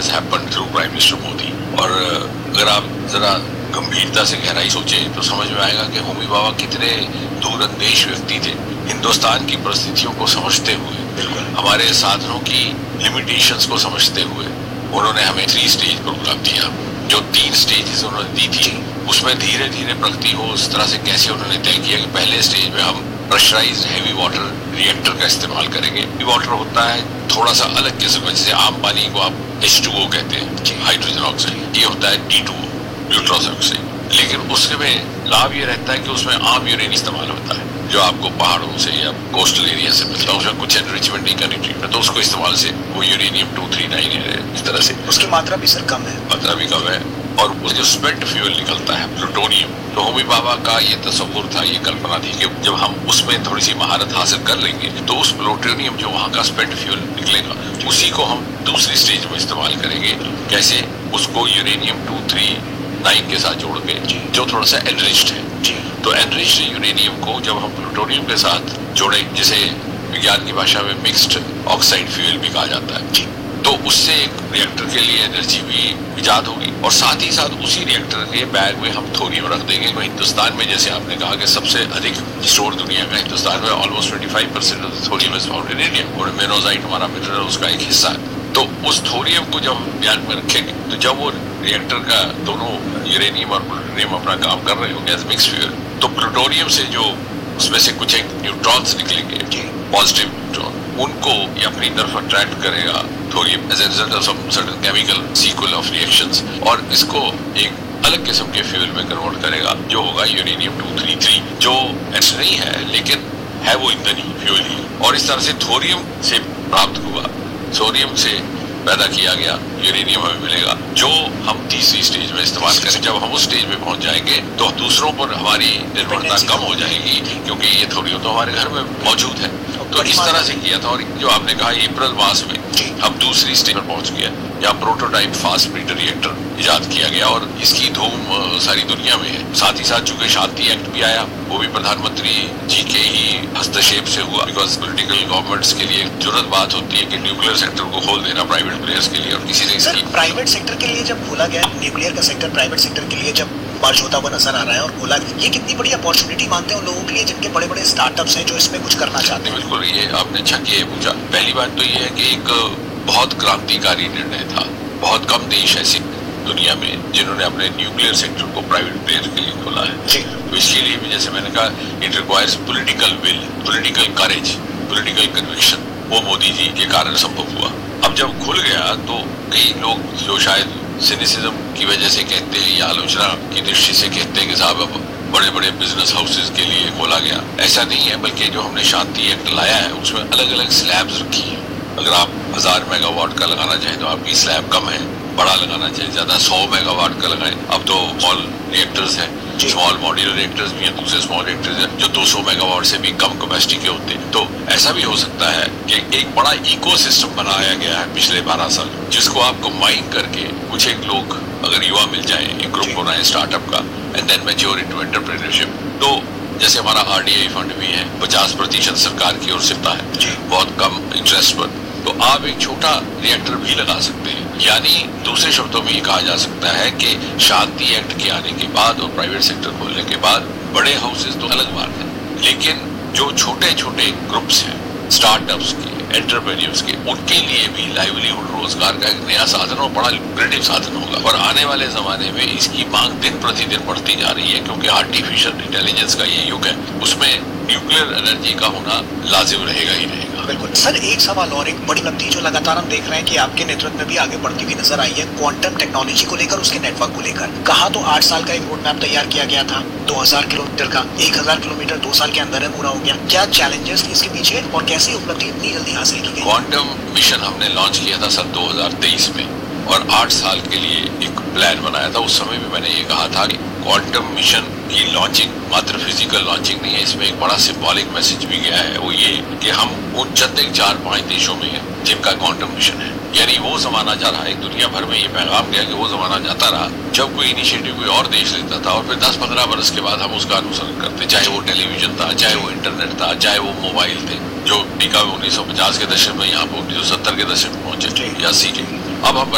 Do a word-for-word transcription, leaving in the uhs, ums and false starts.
has happened through Prime Minister Modi. और अगर आप जरा गंभीरता से गहराई सोचें तो समझ में आएगा कि होमी बाबा कितने दूरंदेश व्यक्ति थे। हिंदुस्तान की परिस्थितियों को समझते हुए, हमारे साधनों की लिमिटेशंस को समझते हुए उन्होंने हमें थ्री स्टेज प्रोग्राम दिया। जो तीन स्टेजेस उन्होंने दी थी उसमें धीरे धीरे प्रगति हो उस तरह से कैसे उन्होंने तय किया कि पहले स्टेज में हम प्रेशराइज्ड हैवी वाटर रिएक्टर का इस्तेमाल करेंगे। हैवी वाटर होता है थोड़ा सा अलग किस्म का, जैसे आम पानी को आप एच टू ओ कहते हैं, हाइड्रोजन ऑक्साइड, ये होता है D two O, neutron oxide. लेकिन उसके में लाभ ये रहता है कि उसमें आम यूरेनियम इस्तेमाल होता है जो आपको पहाड़ों से या कोस्टल एरिया से मिलता है। उसमें कुछ एनरिचमेंट नहीं करनी ट्रीटमेंट, तो उसको इस्तेमाल से वो यूरेनियम टू थ्री नाइन है, इस तरह से उसकी मात्रा भी सर कम है, मात्रा भी कम है। और वो जो स्पेंट फ्यूल निकलता है प्लूटोनियम, तो होमी बाबा का ये तस्वुर था, ये कल्पना थी कि जब हम उसमें थोड़ी सी महारत हासिल कर लेंगे तो उस प्लूटोनियम जो वहाँ का स्पेंट फ्यूल निकलेगा उसी को हम दूसरी स्टेज में इस्तेमाल करेंगे। कैसे? उसको यूरेनियम टू थ्री नाइन के साथ जोड़ के, जो थोड़ा सा एनरिच्ड है। तो एनरिच्ड यूरेनियम को जब हम प्लूटोनियम के साथ जोड़े, जिसे विज्ञान की भाषा में मिक्स्ड ऑक्साइड फ्यूल भी कहा जाता है, तो उससे एक रिएक्टर के लिए एनर्जी भी इजाद होगी। और साथ ही साथ उसी रिएक्टर के बैग में हम थोरियम रख देंगे। तो हिंदुस्तान में, जैसे आपने कहा कि सबसे अधिक स्टोर दुनिया का हिंदुस्तान में, almost twenty five percent of thorium is found in India, और मेनोजाइट हमारा मिनरल उसका एक हिस्सा है। तो उस थोरियम को जब हम बैग में रखेंगे तो जब वो रिएक्टर का दोनों यूरेनियम और प्लूटोनियम अपना काम कर रहे होंगे एज मिक्स फ्यूल, तो प्लूटोनियम से जो उसमें से कुछ एक न्यूट्रॉन्स निकलेंगे, पॉजिटिव न्यूट्रॉन, उनको ये अपनी तरफ अट्रैक्ट करेगा thorium as a result of some certain chemical sequel of reactions, और इसको एक अलग किस्म के फ्यूल में कन्वर्ट करेगा जो होगा यूरेनियम टू थ्री थ्री, जो ऐसा नहीं है लेकिन है वो ईंधन ही, फ्यूल ही। और इस तरह से थोरियम से प्राप्त हुआ, थोरियम से पैदा किया गया यूरेनियम हमें मिलेगा, जो हम तीसरी स्टेज में इस्तेमाल करें। जब हम उस स्टेज में पहुंच जाएंगे तो दूसरों पर हमारी निर्भरता कम हो जाएगी, क्योंकि ये थोरियम तो हमारे घर में मौजूद है। तो इस तरह से किया था। और जो आपने कहा अप्रैल मास में हम दूसरी स्टेज पर पहुंच गया, जहाँ प्रोटोटाइप फास्ट ब्रीडर रिएक्टर इजाद किया गया, और इसकी धूम सारी दुनिया में है। साथ ही साथ चूंकि शांति एक्ट भी आया, वो भी प्रधानमंत्री जी के ही हस्तक्षेप से हुआ, बिकॉज पॉलिटिकल गवर्नमेंट्स के लिए जरूरत बात होती है कि न्यूक्लियर सेक्टर को खोल देना प्राइवेट प्लेयर्स के लिए, और किसी ने इसकी प्राइवेट सेक्टर के लिए जब खोला गया, न्यूक्लियर का सेक्टर प्राइवेट सेक्टर के लिए जब मर्ज होता हुआ नजर आ रहा है और खोला, ये कितनी बड़ी अपॉर्चुनिटी मानते हैं उन लोगों के लिए जिनके बड़े बड़े स्टार्टअप्स हैं जो इसमें कुछ करना चाहते हैं? बिल्कुल, ये आपने अच्छा किया पूछा। पहली बात तो ये है कि एक बहुत क्रांतिकारी निर्णय था। बहुत कम देश ऐसे दुनिया में जिन्होंने अपने न्यूक्लियर सेक्टर को प्राइवेट प्लेयर के लिए खोला है। तो इसके लिए भी, जैसे मैंने कहा, it requires political will, political courage, political conviction. वो मोदी जी के कारण संभव हुआ। अब जब खुल गया तो कई लोग जो शायद सिनिसिज्म की वजह से कहते हैं या आलोचना की दृष्टि से कहते हैं कि साहब अब बड़े बड़े बिजनेस हाउसेज के लिए खोला गया, ऐसा नहीं है। बल्कि जो हमने शांति एक्ट लाया है उसमें अलग अलग स्लैब्स रखी है। अगर आप हजार मेगावाट का लगाना चाहें तो आपकी स्लैब कम है, बड़ा लगाना चाहिए ज्यादा सौ मेगावाट का लगाएं। अब तो स्मॉल रिएक्टर्स हैं, स्मॉल मॉड्यूलर रिएक्टर्स भी हैं, दूसरे स्मॉल रिएक्टर्स हैं जो दो सौ मेगावाट से भी कम कैपेसिटी के होते हैं। तो ऐसा भी हो सकता है कि एक बड़ा इकोसिस्टम बनाया गया है पिछले बारह साल, जिसको आप कंबाइन करके कुछ एक लोग अगर युवा मिल जाए, एक ग्रुप बनाए स्टार्टअप का, and then mature into entrepreneurship. तो जैसे हमारा आरडीआई फंड भी है, पचास प्रतिशत सरकार की ओर से होता है, बहुत कम इंटरेस्ट पर, तो आप एक छोटा रिएक्टर भी लगा सकते हैं। यानी दूसरे शब्दों में ये कहा जा सकता है कि शांति एक्ट के आने के बाद और प्राइवेट सेक्टर खोलने के बाद बड़े हाउसेस तो अलग बात है, लेकिन जो छोटे छोटे ग्रुप्स हैं स्टार्टअप्स के, एंटरप्रेन्योर्स के, उनके लिए भी लाइवलीहुड, रोजगार का एक नया साधन और बड़ा लुक्रेटिव साधन होगा। और आने वाले जमाने में इसकी मांग दिन प्रतिदिन बढ़ती जा रही है, क्योंकि आर्टिफिशियल इंटेलिजेंस का ये युग है, उसमें न्यूक्लियर एनर्जी का होना लाजिम रहेगा ही रहेगा। बिल्कुल सर, एक सवाल और, एक बड़ी उपलब्धि जो लगातार हम देख रहे हैं कि आपके नेतृत्व में भी आगे बढ़ती हुई नजर आई है, क्वांटम टेक्नोलॉजी को लेकर, उसके नेटवर्क को लेकर। कहा तो आठ साल का एक रोड मैप तैयार किया गया था, दो हज़ार किलोमीटर का, एक हज़ार किलोमीटर दो साल के अंदर है पूरा हो गया। क्या चैलेंजेस थे इसके पीछे और कैसे उपलब्धि इतनी जल्दी हासिल की गई? क्वांटम मिशन हमने लॉन्च किया था सन दो हज़ार तेईस में, और आठ साल के लिए एक प्लान बनाया था। उस समय भी मैंने ये कहा था कि क्वांटम मिशन की लॉन्चिंग मात्र फिजिकल लॉन्चिंग नहीं है, इसमें एक बड़ा सिंबॉलिक मैसेज भी गया है। वो ये कि हम उन चंद एक चार पांच देशों में हैं जिनका क्वांटम मिशन है। यानी वो जमाना जा रहा है, दुनिया भर में ये पैगाम गया कि वो जमाना जाता रहा जब कोई इनिशिएटिव कोई और देश लेता था, और फिर दस पंद्रह बरस के बाद हम उसका अनुसरण करते, चाहे वो टेलीविजन था, चाहे वो इंटरनेट था, चाहे वो मोबाइल थे, जो टीका उन्नीस सौ पचास के दशक में यहाँ पे उन्नीस सौ सत्तर के दशक में पहुंचे या अस्सी के। अब हम